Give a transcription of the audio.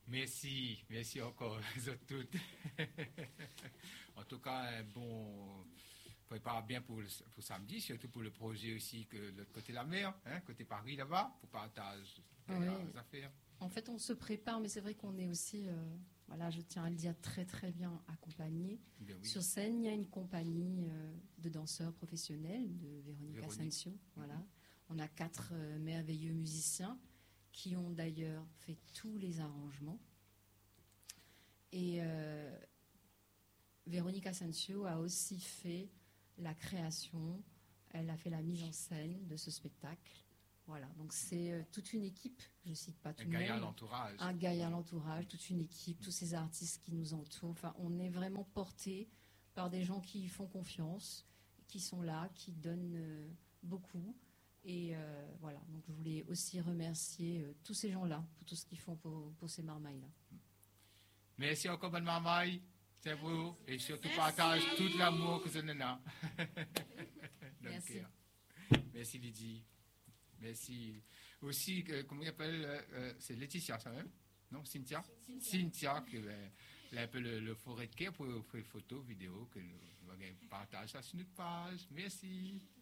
Merci encore, vous autres toutes. En tout cas, bon, prépare bien pour samedi, surtout pour le projet aussi que de l'autre côté de la mer, côté Paris là-bas, pour partager les affaires. En fait, on se prépare, mais c'est vrai qu'on est aussi, voilà, je tiens à le dire, très très bien accompagné. Oui. Sur scène, il y a une compagnie de danseurs professionnels, de Véronique Asensio. Voilà. On a 4 merveilleux musiciens qui ont d'ailleurs fait tous les arrangements. Et Véronique Asensio a aussi fait la création, elle a fait la mise en scène de ce spectacle. Voilà, donc c'est toute une équipe, je ne cite pas tout le monde. Un gaillard l'entourage, toute une équipe, tous ces artistes qui nous entourent. Enfin, on est vraiment porté par des gens qui font confiance, qui sont là, qui donnent beaucoup. Et voilà, donc je voulais aussi remercier tous ces gens-là pour tout ce qu'ils font pour ces marmailles-là. Merci encore, bonne marmaille. C'est vous. Et surtout, partage tout l'amour que vous en avez. Merci. Merci, Lydie. Merci. Aussi, comment il appelle c'est Laetitia, ça même? Non, Cynthia? Cynthia, qui a un peu le forêt de quai pour faire photos, vidéos, que nous partage ça sur notre page. Merci.